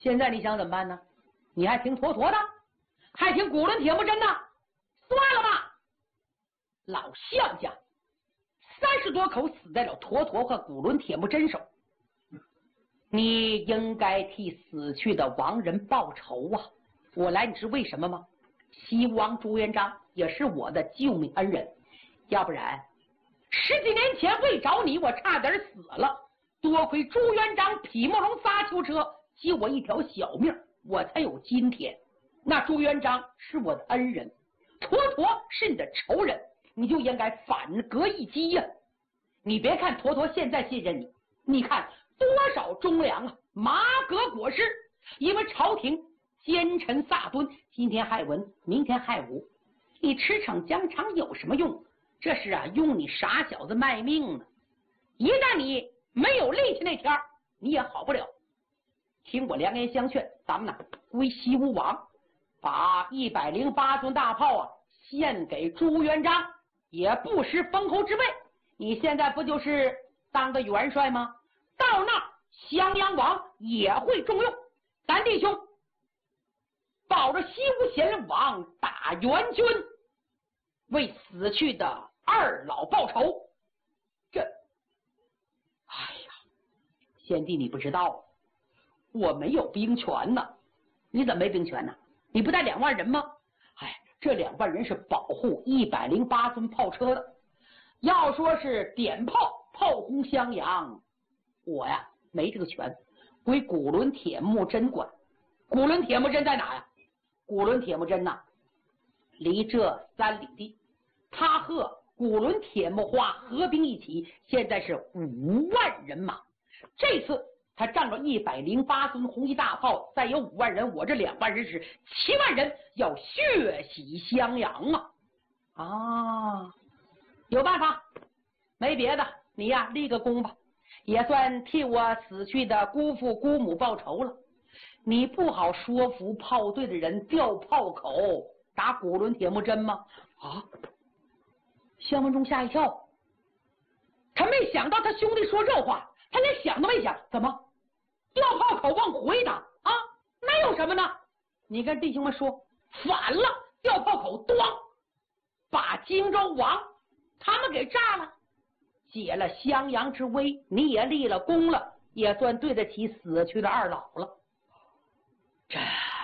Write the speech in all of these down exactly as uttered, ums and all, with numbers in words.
现在你想怎么办呢？你还听妥妥的，还听古伦铁木真呢？算了吧，老项家三十多口死在了妥妥和古伦铁木真手，你应该替死去的亡人报仇啊！我来，你知为什么吗？西王朱元璋也是我的救命恩人，要不然十几年前为找你，我差点死了。多亏朱元璋匹木龙仨囚车救我一条小命，我才有今天。那朱元璋是我的恩人，妥妥是你的仇人，你就应该反戈一击呀、啊！你别看妥妥现在信任你，你看多少忠良啊，马革裹尸，因为朝廷奸臣撒敦，今天害文，明天害武，你驰骋疆场有什么用？这是啊，用你傻小子卖命呢！一旦你没有力气那天，你也好不了。听我良言相劝，咱们呢归西吴王，把一百零八尊大炮啊献给朱元璋，也不失封侯之位。你现在不就是当个元帅吗？到那襄阳王也会重用咱弟兄，保着西吴贤王打援军，为死去的二老报仇。这，哎呀，贤弟你不知道，我没有兵权呢。你怎么没兵权呢？你不带两万人吗？哎，这两万人是保护一百零八尊炮车的。要说是点炮炮轰襄阳，我呀没这个权，归古伦铁木真管。古伦铁木真在哪呀？古伦铁木真呐，离这三里地。他和古伦铁木花合兵一起，现在是五万人马。这次他仗着一百零八尊红衣大炮，再有五万人，我这两万人是七万人，要血洗襄阳啊！啊，有办法，没别的，你呀立个功吧，也算替我死去的姑父姑母报仇了。你不好说服炮队的人调炮口打古伦铁木真吗？啊！襄文忠吓一跳，他没想到他兄弟说这话，他连想都没想，怎么调炮口往回打啊？那有什么呢？你跟弟兄们说反了，调炮口咣，把荆州王他们给炸了，解了襄阳之危，你也立了功了，也算对得起死去的二老了。这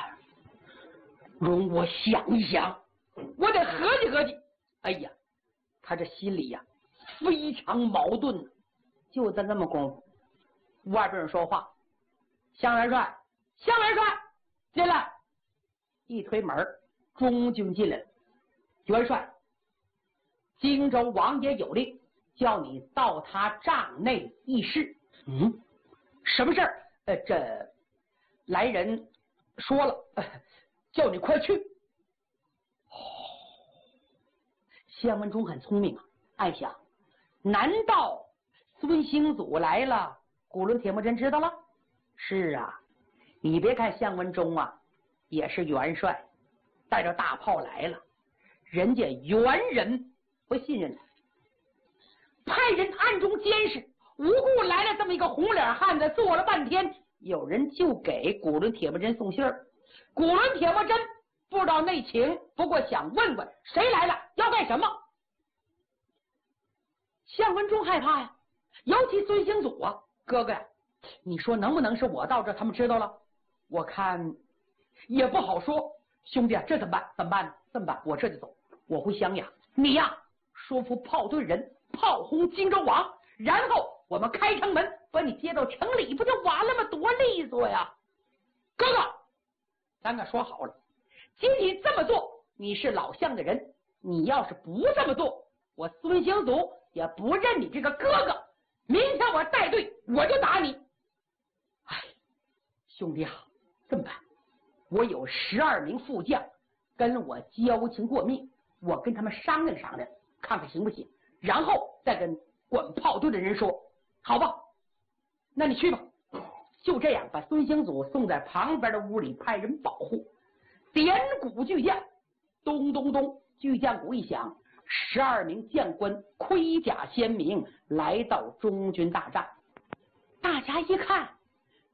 容我想一想，我得合计合计。哎呀，他这心里呀非常矛盾。就在那么功夫，外边人说话：“襄元帅，襄元帅，进来！”一推门，中军进来了。元帅，荆州王爷有令，叫你到他帐内议事。嗯，什么事儿？呃，这来人说了，呃、叫你快去。哦，襄文忠很聪明啊，暗想：难道孙兴祖来了，古伦铁木真知道了？是啊，你别看襄文忠啊，也是元帅，带着大炮来了，人家元人不信任他，派人暗中监视，无故来了这么一个红脸汉子，坐了半天，有人就给古伦铁木真送信儿。古伦铁木真不知道内情，不过想问问谁来了，要干什么。襄文忠害怕呀，尤其孙兴祖啊，哥哥呀，你说能不能是我到这他们知道了？我看也不好说。兄弟啊，这怎么办？怎么办呢？这么办，我这就走，我回襄阳，你呀说服炮队人炮轰荆州王，然后我们开城门把你接到城里，不就完了吗？多利索呀！哥哥，咱可说好了，仅仅这么做，你是老项的人，你要是不这么做，我孙兴祖也不认你这个哥哥。明天我带队，我就打你。哎，兄弟啊，这么办？我有十二名副将跟我交情过密，我跟他们商量商量，看看行不行，然后再跟管炮队的人说，好吧？那你去吧。就这样，把孙兴祖送在旁边的屋里，派人保护。点鼓巨将，咚咚咚，巨将鼓一响，十二名将官盔甲鲜明来到中军大帐。大家一看，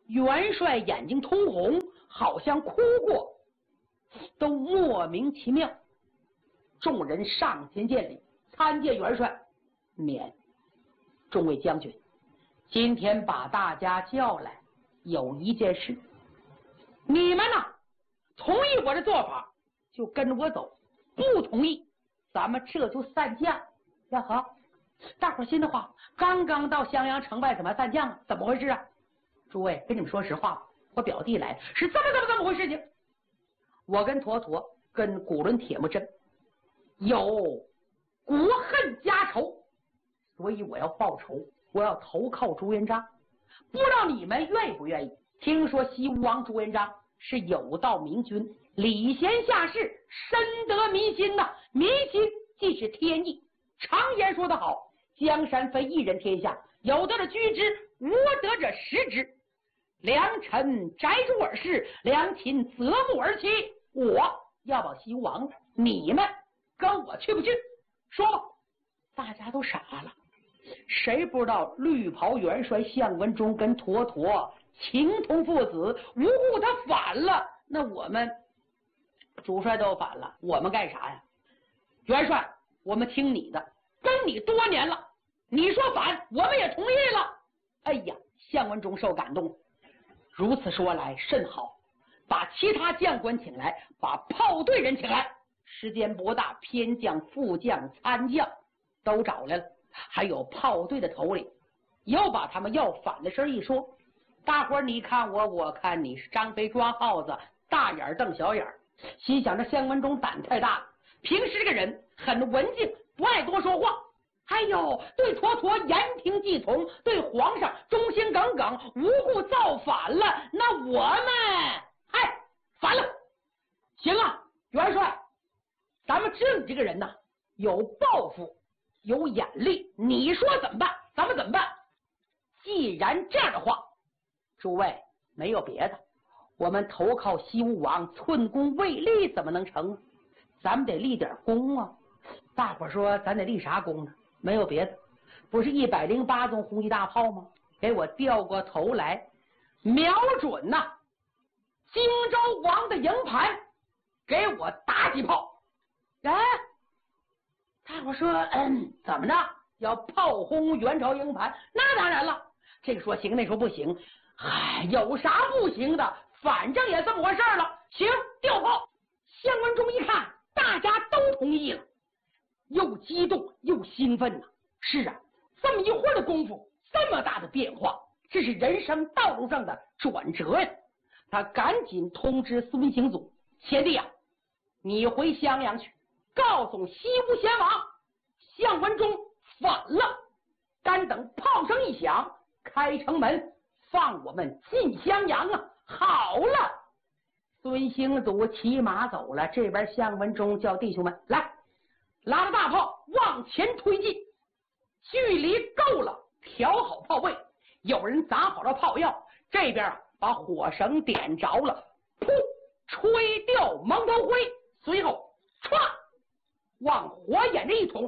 元帅眼睛通红，好像哭过，都莫名其妙。众人上前见礼，参见元帅。免。众位将军，今天把大家叫来，有一件事，你们呢，同意我的做法就跟我走，不同意咱们这就散将。呀好，大伙心的话，刚刚到襄阳城外，怎么散将啊？怎么回事啊？诸位，跟你们说实话，我表弟来是这么这么这么回事情。我跟坨坨跟古伦铁木真有国恨家仇，所以我要报仇，我要投靠朱元璋。不知道你们愿意不愿意？听说西吴王朱元璋是有道明君，礼贤下士，深得民心呐。民心即是天意。常言说得好，江山非一人天下，有德者居之，无德者食之。良臣摘竹而视，良禽择木而栖。我要保西吴王，你们跟我去不去？说吧。大家都傻了，谁不知道绿袍元帅项文忠跟坨坨情同父子，无故他反了，那我们主帅都反了，我们干啥呀？元帅，我们听你的，跟你多年了，你说反，我们也同意了。哎呀，项文忠受感动，如此说来甚好，把其他将官请来，把炮队人请来，时间不大，偏将、副将、参将都找来了，还有炮队的头领，又把他们要反的事一说，大伙儿你看我，我看你，是张飞抓耗子，大眼瞪小眼，心想着项文忠胆太大了，平时这个人很文静，不爱多说话，还有对坨坨言听计从，对皇上忠心耿耿，无故造反了，那我们哎反了。行啊，元帅，咱们知道你这个人呐，有抱负，有眼力，你说怎么办咱们怎么办。既然这样的话，诸位没有别的，我们投靠西吴王，寸功未立怎么能成？咱们得立点功啊。大伙说咱得立啥功呢？没有别的，不是一百零八宗红旗大炮吗？给我调过头来，瞄准呐、啊、荆州王的营盘，给我打几炮。哎，大伙说嗯，怎么着要炮轰元朝营盘？那当然了，这个说行，那说不行，哎，有啥不行的？反正也这么回事了。行，调炮。项文忠一看大家都同意了，又激动又兴奋呐、啊。是啊，这么一会儿的功夫，这么大的变化，这是人生道路上的转折呀。他赶紧通知孙行祖，贤弟啊，你回襄阳去，告诉西吴贤王，项文忠反了，干等炮声一响，开城门放我们进襄阳啊！好了，孙行祖骑马走了，这边项文忠叫弟兄们来，拉着大炮往前推进，距离够了，调好炮位，有人砸好了炮药，这边啊把火绳点着了，噗，吹掉蒙头灰，随后唰往火眼这一捅，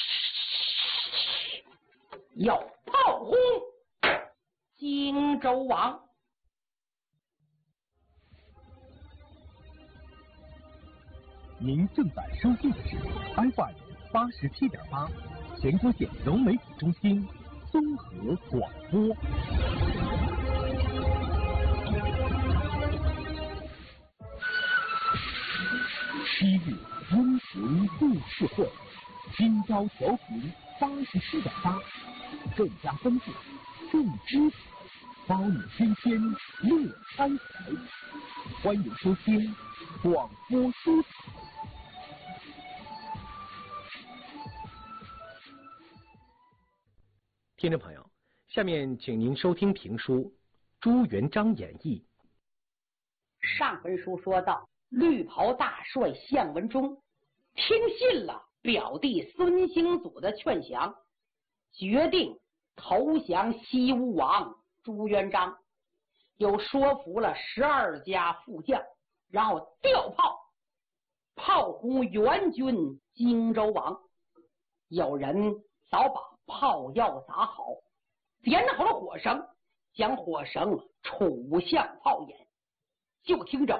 要炮轰荆州王。 您正在收听的是 F M 八十七点八，全国县融媒体中心综合广播。七日温情故事会，今朝调频八十七点八，更加丰富，更知识，包你天天乐开怀。欢迎收听广播书场。听众朋友，下面请您收听评书《朱元璋演义》。 上回书说到，绿袍大帅项文忠听信了表弟孙行祖的劝降，决定投降西吴王朱元璋，又说服了十二家副将，然后调炮炮轰元军荆州王。有人早把炮药砸好，点好了火绳，将火绳楚象炮眼，就听着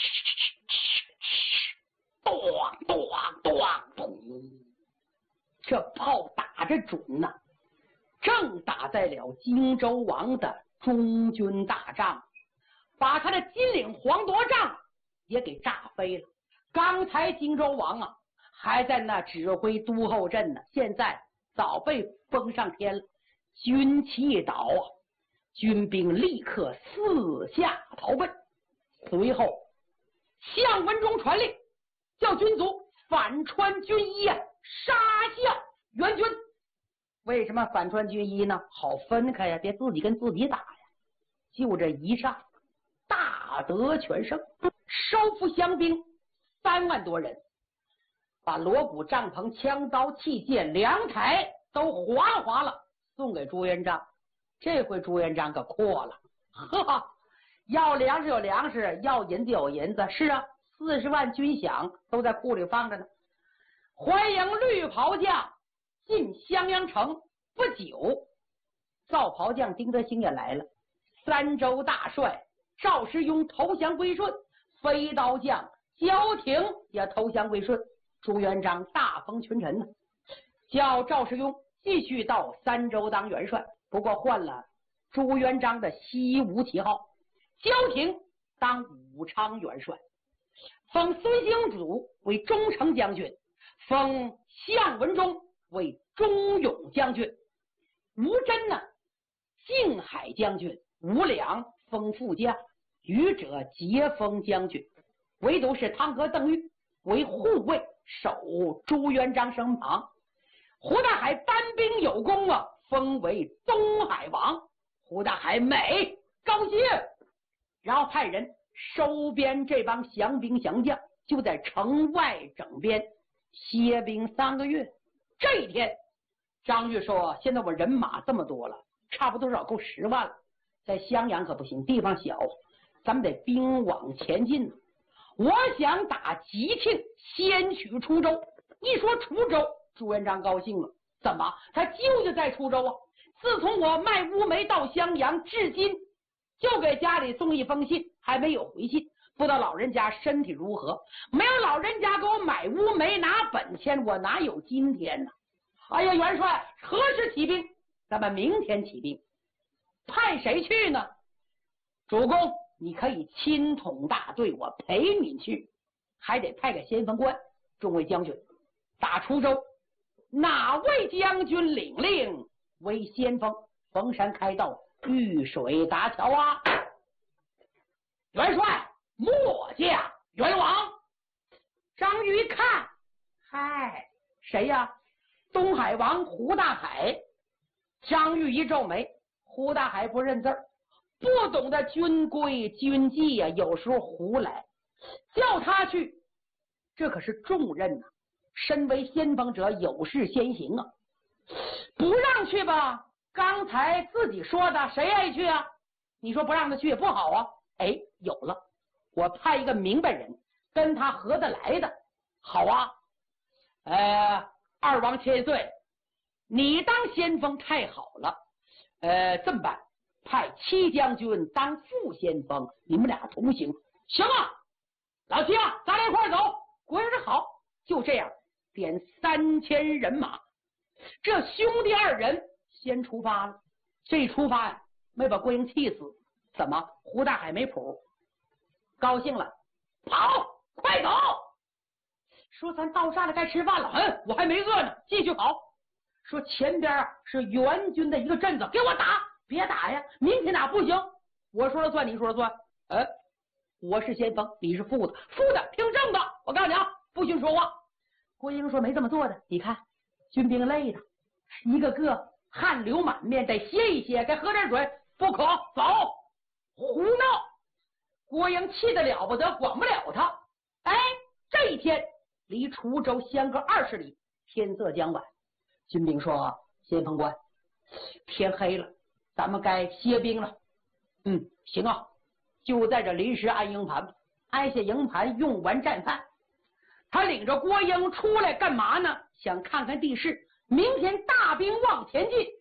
咚咚咚咚，这炮打着准呐、啊，正打在了荆州王的中军大帐，把他的金领黄铎帐也给炸飞了。刚才荆州王啊还在那指挥都后镇呢，现在早被封上天了。军旗一倒啊，军兵立刻四下逃奔。随后向文忠传令，叫军卒反穿军衣啊，杀向援军。为什么反穿军衣呢？好分开呀，别自己跟自己打呀。就这一杀，大得全胜，收复降兵三万多人，把锣鼓、帐篷、枪刀、器械、粮台都哗啦哗啦送给朱元璋。这回朱元璋可阔了，呵呵，要粮食有粮食，要银子有银子。是啊，四十万军饷都在库里放着呢。欢迎绿袍将进襄阳城。不久，造袍将丁德兴也来了，三州大帅赵世庸投降归顺，飞刀将焦廷也投降归顺。朱元璋大封群臣呢，叫赵世庸继续到三州当元帅，不过换了朱元璋的西吴旗号。焦廷当武昌元帅，封孙兴祖为中丞将军，封项文忠为中勇将军。吴真呢，靖海将军，吴良封副将，余者皆封将军，唯独是汤和邓玉为护卫，守朱元璋身旁。胡大海单兵有功啊，封为东海王。胡大海美高兴，然后派人收编这帮降兵降将，就在城外整编，歇兵三个月。这一天，张玉说：“现在我人马这么多了，差不多少够十万了，在襄阳可不行，地方小，咱们得兵往前进。我想打吉庆，先取滁州。”一说滁州，朱元璋高兴了。怎么？他舅舅在滁州啊！自从我卖乌梅到襄阳，至今就给家里送一封信，还没有回信。不知道老人家身体如何？没有老人家给我买乌梅拿本钱，我哪有今天呢？哎呀，元帅，何时起兵？咱们明天起兵。派谁去呢？主公，你可以亲统大队，我陪你去。还得派个先锋官，众位将军，打滁州，哪位将军领令为先锋？逢山开道，遇水搭桥啊！元帅，末将元王。张玉一看，嗨，谁呀？东海王胡大海。张玉一皱眉，胡大海不认字儿，不懂得军规军纪呀、啊，有时候胡来，叫他去，这可是重任呐、啊！身为先锋者，有事先行啊！不让去吧，刚才自己说的，谁愿意去啊？你说不让他去也不好啊！哎，有了，我派一个明白人，跟他合得来的，好啊！呃，二王千岁，你当先锋太好了，呃，这么办，派七将军当副先锋，你们俩同行，行啊！老七啊，咱俩一块儿走，果然是好。就这样，点三千人马，这兄弟二人先出发了。这一出发呀，没把郭英气死。怎么？胡大海没谱，高兴了，跑，快走！说咱到站了，该吃饭了。嗯，我还没饿呢，继续跑。说前边是援军的一个镇子，给我打！别打呀，明天打不行。我说了算，你说了算。呃，我是先锋，你是副的，副的听正的。我告诉你啊，不许说话。郭英说没这么做的，你看军兵累的，一个个汗流满面，得歇一歇，该喝点水。不可，走！胡闹！郭英气得了不得，管不了他。哎，这一天离滁州相隔二十里，天色将晚。军兵说：“先锋官，天黑了，咱们该歇兵了。”嗯，行啊，就在这临时安营盘，安下营盘，用完战饭。他领着郭英出来干嘛呢？想看看地势，明天大兵往前进，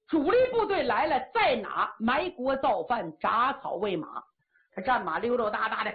主力部队来了，在哪埋锅造饭，铡草喂马。这战马溜溜达达的